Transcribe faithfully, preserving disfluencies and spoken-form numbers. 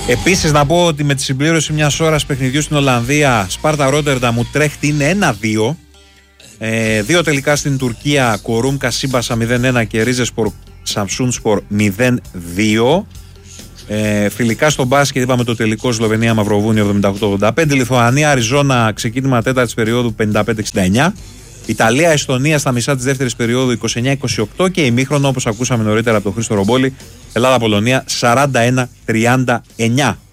Επίσης να πω ότι με τη συμπλήρωση μιας ώρας παιχνιδιού στην Ολλανδία, Σπάρτα Ρότερνταμ Ουτρέχτη είναι ένα δύο. Ε, δύο τελικά στην Τουρκία, Κορούμ Κασίμπασα μηδέν ένα και Ρίζεσπορ Σαμσούνσπορ μηδέν δύο. Ε, φιλικά στο μπάσκετ είπαμε το τελικό Σλοβενία Μαυροβούνιο εβδομήντα οκτώ ογδόντα πέντε. Λιθουανία Αριζόνα ξεκίνημα τέταρτης περίοδου πενήντα πέντε εξήντα εννιά. Ιταλία Εστονία στα μισά της δεύτερης περίοδου είκοσι εννιά είκοσι οκτώ. Και ημίχρονο όπως ακούσαμε νωρίτερα από τον Χρήστο Ρομπόλη, Ελλάδα Πολωνία σαράντα ένα τριάντα εννιά.